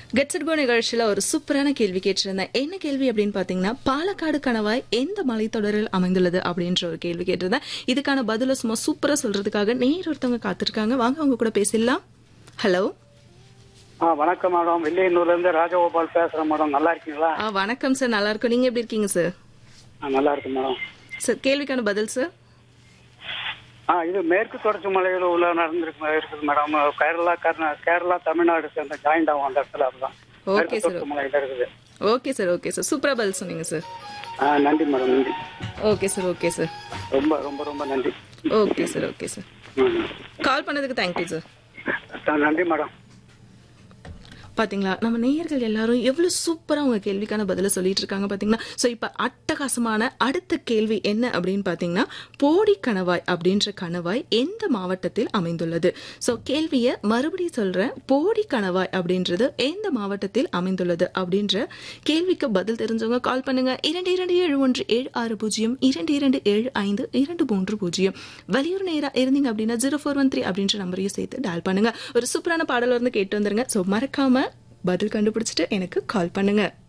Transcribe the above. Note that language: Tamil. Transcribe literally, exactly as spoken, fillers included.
கெட்ஸ் இட் கோ நிகழ்ச்சியில ஒரு சூப்பரான கேள்வி கேட்டிருந்தேன். என்ன கேள்வி அப்படின்னு பாத்தீங்கன்னா, பாலக்காடு கணவாய் எந்த மலைத்தொடரில் அமைந்துள்ளது அப்படின்ற ஒரு கேள்வி கேட்டிருந்தேன். இதுக்கான பதில சும்மா சூப்பரா சொல்றதுக்காக நேர் ஒருத்தவங்க காத்திருக்காங்க. வாங்க அவங்க கூட பேசிடலாம். ஹலோ, வணக்கம் மேடம். வில்லியனூர்ல இருந்து ராஜகோபால் பேசுறேன் மேடம். நல்லா இருக்கீங்களா? ஆ வணக்கம் சார், நல்லா இருக்கும். நீங்க எப்படி இருக்கீங்க சார்? நல்லா இருக்கு மேடம். சார் கேள்விக்கான பதில் சார். ஆ இது மேற்கு தொடர்ச்சி மலையில் உள்ள நடந்திருக்கு இருக்குது மேடம். கேரளா கர்நா கேரளா தமிழ்நாடு சேர்ந்த ஜாயிண்ட் ஆகும் அந்த இடத்துல. அதுதான் ஓகே மேற்கு சார், தொடர்ச்சி மலையில இருக்குது. ஓகே சார், ஓகே சார், சூப்பரா பதில் சொன்னீங்க சார். ஆ நன்றி மேடம், நன்றி. ஓகே சார், ஓகே சார், ரொம்ப ரொம்ப ரொம்ப நன்றி. Okay sir, okay sir. ம். கால் பண்ணதுக்கு தேங்க்யூ சார். ஆ, நன்றி மேடம். பாத்தீங்களா, நம்ம நேயர்கள் எல்லாரும் எவ்வளவு சூப்பரா உங்க கேள்விக்கான பதில சொல்லிட்டு இருக்காங்க பாத்தீங்கன்னா. சோ இப்ப அட்டகாசமான அடுத்த கேள்வி என்ன அப்படின்னு பாத்தீங்கன்னா, போடி கணவாய் அப்படின்ற கணவாய் எந்த மாவட்டத்தில் அமைந்துள்ளது? சோ கேள்விய மறுபடியும் சொல்றேன். போடி கணவாய் அப்படின்றது எந்த மாவட்டத்தில் அமைந்துள்ளது அப்படின்ற கேள்விக்கு பதில் தெரிஞ்சவங்க கால் பண்ணுங்க. இரண்டு இரண்டு ஏழு ஒன்று ஏழு ஆறு பூஜ்ஜியம் இரண்டு இரண்டு ஏழு ஐந்து இரண்டு மூன்று பூஜ்ஜியம். வெளியூர் நேரா இருந்தீங்க அப்படின்னா ஜீரோ ஃபோர் ஒன் த்ரீ அப்படின்ற நம்பரையும் சேர்த்து டயல் பண்ணுங்க. ஒரு சூப்பரான பாடல் வந்து கேட்டு வந்துருங்க. சோ மறக்காம பதில் கண்டுபிடிச்சிட்டு எனக்கு கால் பண்ணுங்க.